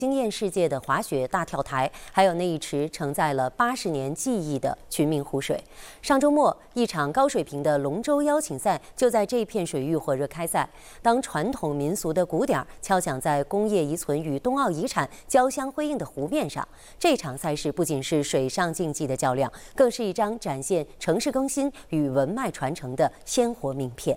惊艳世界的滑雪大跳台，还有那一池承载了80年记忆的群明湖水。上周末，一场高水平的龙舟邀请赛就在这片水域火热开赛。当传统民俗的鼓点敲响在工业遗存与冬奥遗产交相辉映的湖面上，这场赛事不仅是水上竞技的较量，更是一张展现城市更新与文脉传承的鲜活名片。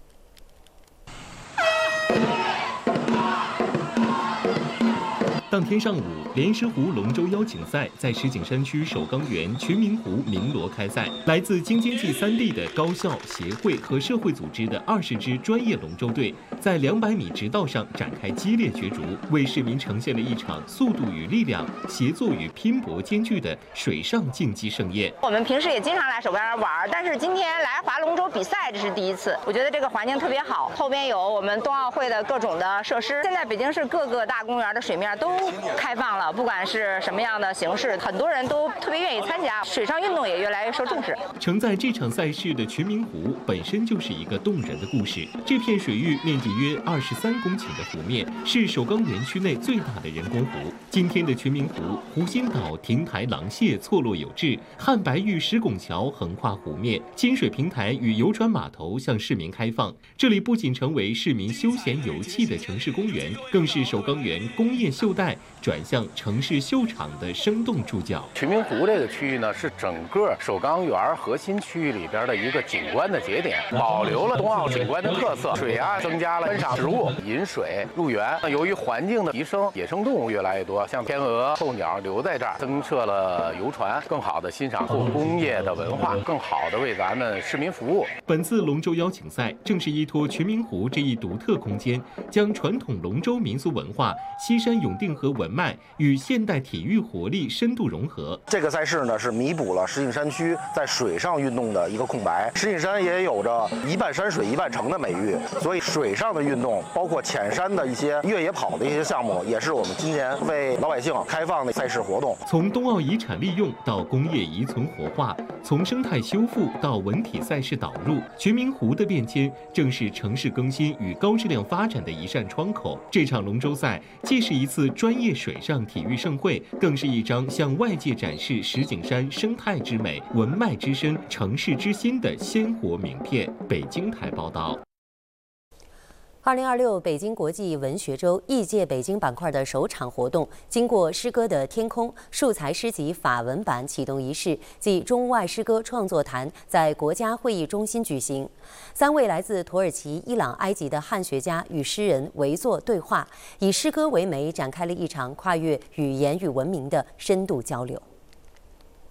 当天上午，莲石湖龙舟邀请赛在石景山区首钢园群明湖鸣锣开赛。来自京津冀3地的高校、协会和社会组织的20支专业龙舟队，在200米直道上展开激烈角逐，为市民呈现了一场速度与力量、协作与拼搏兼具的水上竞技盛宴。 我们平时也经常来首钢园玩，但是今天来划龙舟比赛，这是第一次。我觉得这个环境特别好，后边有我们冬奥会的各种的设施。现在北京市各个大公园的水面都 开放了，不管是什么样的形式，很多人都特别愿意参加，水上运动也越来越受重视。 承载这场赛事的群明湖本身就是一个动人的故事。这片水域面积约23公顷的湖面，是首钢园区内最大的人工湖。今天的群明湖，湖心岛亭台廊榭错落有致，汉白玉石拱桥横跨湖面，金水平台与游船码头向市民开放。这里不仅成为市民休闲游憩的城市公园，更是首钢园工业袖带 转向城市秀场的生动注脚。 群明湖这个区域呢，是整个首钢园核心区域里边的一个景观的节点，保留了冬奥景观的特色。水岸增加了观赏植物、饮水、入园。由于环境的提升，野生动物越来越多，像天鹅、候鸟留在这儿，增设了游船，更好的欣赏后工业的文化，更好的为咱们市民服务。 本次龙舟邀请赛正是依托群明湖这一独特空间，将传统龙舟民俗文化、西山永定河文脉 与现代体育活力深度融合。 这个赛事呢，是弥补了石景山区在水上运动的一个空白。石景山也有着一半山水一半城的美誉，所以水上的运动，包括浅山的一些越野跑的一些项目，也是我们今年为老百姓开放的赛事活动。 从冬奥遗产利用到工业遗存活化，从生态修复到文体赛事导入，群明湖的变迁正是城市更新与高质量发展的一扇窗口。这场龙舟赛既是一次专业水上 体育盛会，更是一张向外界展示石景山生态之美、文脉之深、城市之心的鲜活名片。北京台报道。 2026北京国际文学周艺界北京板块的首场活动，经过诗歌的天空素材诗集法文版启动仪式暨中外诗歌创作坛在国家会议中心举行。3位来自土耳其、伊朗、埃及的汉学家与诗人围坐对话，以诗歌为媒，展开了一场跨越语言与文明的深度交流。